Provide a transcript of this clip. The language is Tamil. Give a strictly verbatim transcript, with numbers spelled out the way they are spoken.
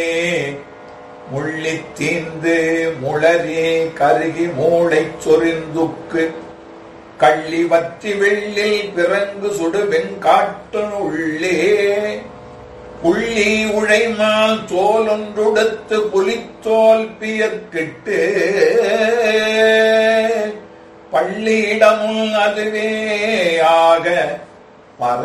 முள்ளித் தீந்து முளரே கருகி மூளைச் சொரிந்துக்கு கள்ளி வற்றி வெள்ளில் பிறங்கு சுடு வெண்காட்டு உள்ளே புள்ளி உழைமால் தோலொன்றுடுத்து புலித்தோல் பியற்கிட்டு பள்ளியிடமும் அதுவே ஆக